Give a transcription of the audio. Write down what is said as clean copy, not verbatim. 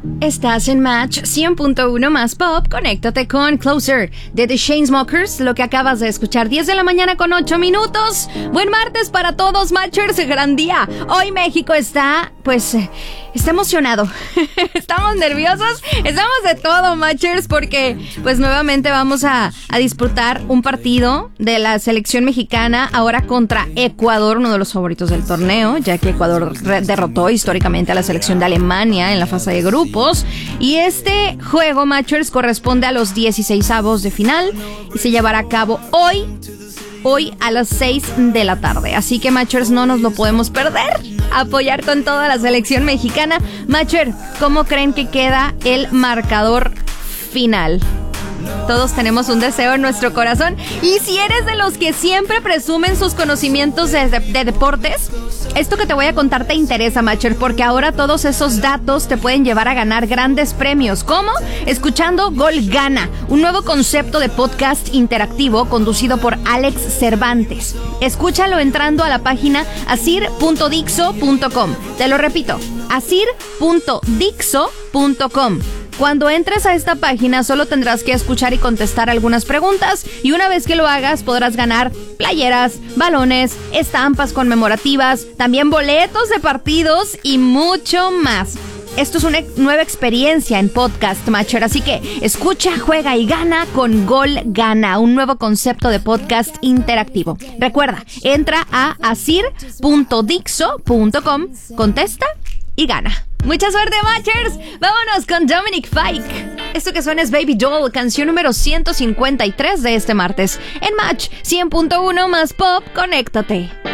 Estás en Match 100.1 más Pop. Conéctate con Closer de The Chainsmokers. Lo que acabas de escuchar, 10 de la mañana con 8 minutos. Buen martes para todos, Matchers. Gran día. Hoy México está emocionado. Estamos nerviosos. Estamos de todo, Matchers, porque nuevamente vamos a disputar un partido de la selección mexicana ahora contra Ecuador, uno de los favoritos del torneo, ya que Ecuador derrotó históricamente a la selección de Alemania en la fase de grupos. Y este juego, Matchers, corresponde a los 16avos de final y se llevará a cabo hoy a las 6 de la tarde. Así que, Matchers, no nos lo podemos perder. Apoyar con toda la selección mexicana. Matcher, ¿cómo creen que queda el marcador final? Todos tenemos un deseo en nuestro corazón. Y si eres de los que siempre presumen sus conocimientos de deportes, esto que te voy a contar te interesa, Matcher, porque ahora todos esos datos te pueden llevar a ganar grandes premios. ¿Cómo? Escuchando Gol Gana, un nuevo concepto de podcast interactivo conducido por Alex Cervantes. Escúchalo entrando a la página asir.dixo.com. Te lo repito, asir.dixo.com. Cuando entres a esta página solo tendrás que escuchar y contestar algunas preguntas, y una vez que lo hagas podrás ganar playeras, balones, estampas conmemorativas, también boletos de partidos y mucho más. Esto es una nueva experiencia en Podcast Matcher, así que escucha, juega y gana con Gol Gana, un nuevo concepto de podcast interactivo. Recuerda, entra a asir.dixo.com, contesta y gana. ¡Mucha suerte, Matchers! ¡Vámonos con Dominic Fike! Esto que suena es Baby Doll, canción número 153 de este martes. En Match 100.1 más Pop, conéctate.